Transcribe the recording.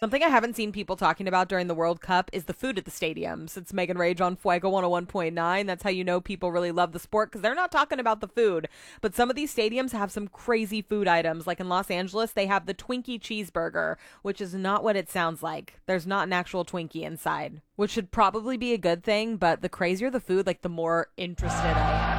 Something I haven't seen people talking about during the World Cup is the food at the stadiums. It's Megan Rage on Fuego 101.9. That's how you know people really love the sport because they're not talking about the food. But some of these stadiums have some crazy food items. Like in Los Angeles, they have the Twinkie cheeseburger, which is not what it sounds like. There's not an actual Twinkie inside, which should probably be a good thing. But the crazier the food, like the more interested I am.